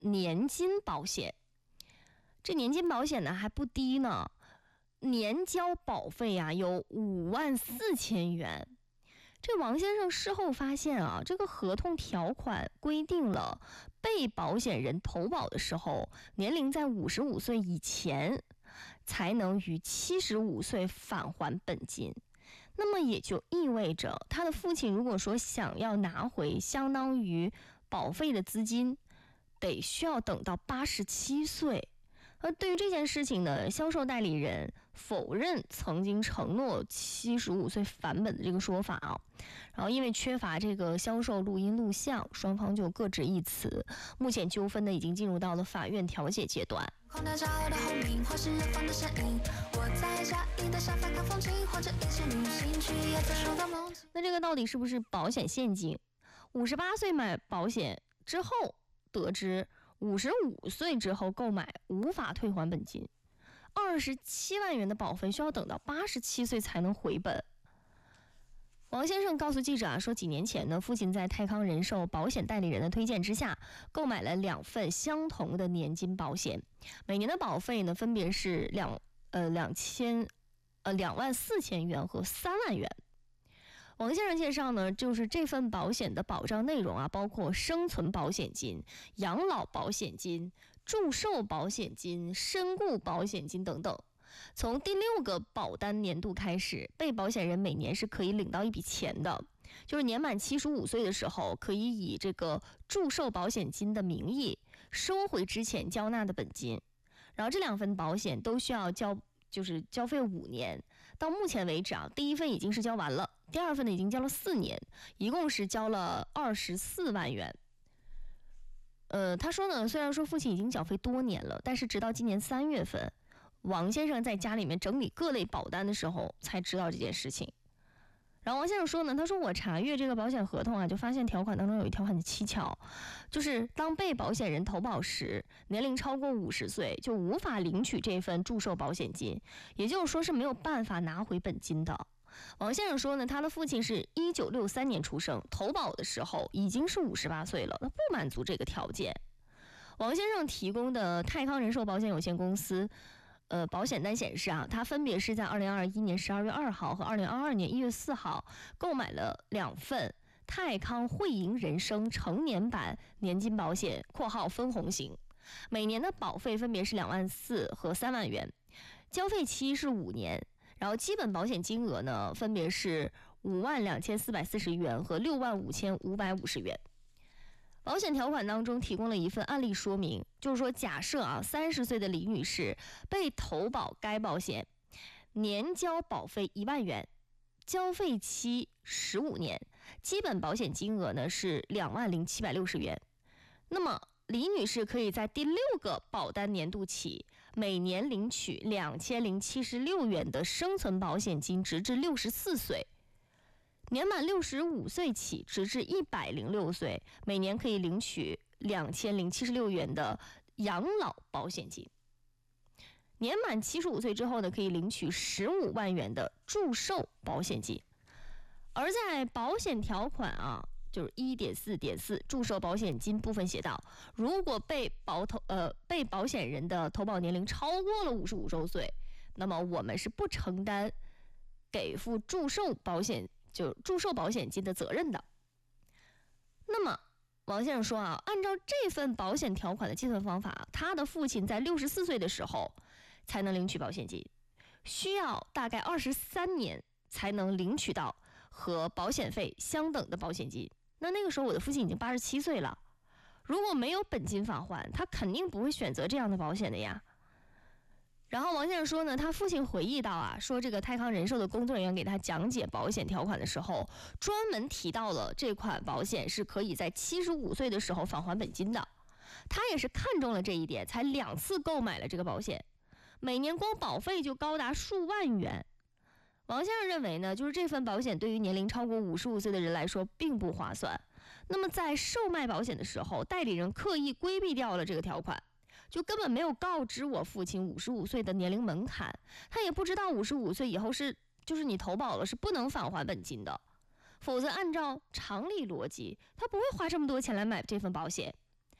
年金保险。这年金保险呢还不低呢，年交保费啊有54000元。这王先生事后发现啊，这个合同条款规定了被保险人投保的时候，年龄在55岁以前才能于75岁返还本金。那么也就意味着他的父亲如果说想要拿回相当于保费的资金，得需要等到87岁。对于这件事情呢，销售代理人否认曾经承诺75岁返本的这个说法啊。然后因为缺乏这个销售录音录像，双方就各执一词。目前纠纷呢已经进入到了法院调解阶段。那这个到底是不是保险陷阱？58岁买保险之后得知55岁之后购买无法退还本金，27万元的保费需要等到87岁才能回本。王先生告诉记者啊，说几年前呢，父亲在泰康人寿保险代理人的推荐之下，购买了2份相同的年金保险，每年的保费呢分别是24000元和3万元。王先生介绍呢，就是这份保险的保障内容啊，包括生存保险金、养老保险金、祝寿保险金、身故保险金等等。从第6个保单年度开始，被保险人每年是可以领到一笔钱的，就是年满75岁的时候，可以以这个祝寿保险金的名义收回之前交纳的本金。然后这2份保险都需要交费5年，到目前为止啊，第1份已经是交完了，第2份呢已经交了4年，一共是交了24万元。他说呢，虽然说父亲已经缴费多年了，但是直到今年3月份，王先生在家里面整理各类保单的时候才知道这件事情。然后王先生说呢，他说我查阅这个保险合同啊，就发现条款当中有一条很蹊跷，就是当被保险人投保时，年龄超过50岁就无法领取这份祝寿保险金，也就是说是没有办法拿回本金的。王先生说呢，他的父亲是1963年出生，投保的时候已经是58岁了，他不满足这个条件。王先生提供的泰康人寿保险有限公司保险单显示啊，他分别是在2021年12月2号和2022年1月4号购买了2份泰康汇盈人生成年版年金保险（括号分红型），每年的保费分别是2万4和3万元，交费期是5年，然后基本保险金额呢分别是52440元和65550元。保险条款当中提供了一份案例说明，就是说假设啊，30岁的李女士被投保该保险，年交保费1万元，交费期15年，基本保险金额呢是20760元。那么李女士可以在第6个保单年度起，每年领取2076元的生存保险金，直至64岁。年满65岁起，直至106岁，每年可以领取2076元的养老保险金。年满75岁之后呢，可以领取15万元的祝寿保险金。而在保险条款啊，就是 1.4.4 祝寿保险金部分写道，如果被保险人的投保年龄超过了55周岁，那么我们是不承担给付祝寿保险金的责任的。那么王先生说啊，按照这份保险条款的计算方法，他的父亲在64岁的时候才能领取保险金，需要大概23年才能领取到和保险费相等的保险金。那个时候我的父亲已经87岁了，如果没有本金返还，他肯定不会选择这样的保险的呀。然后王先生说呢，他父亲回忆到啊，说这个泰康人寿的工作人员给他讲解保险条款的时候，专门提到了这款保险是可以在75岁的时候返还本金的。他也是看中了这一点，才2次购买了这个保险，每年光保费就高达数万元。王先生认为呢，就是这份保险对于年龄超过55岁的人来说并不划算。那么在售卖保险的时候，代理人刻意规避掉了这个条款，就根本没有告知我父亲55岁的年龄门槛，他也不知道55岁以后就是你投保了是不能返还本金的，否则按照常理逻辑，他不会花这么多钱来买这份保险。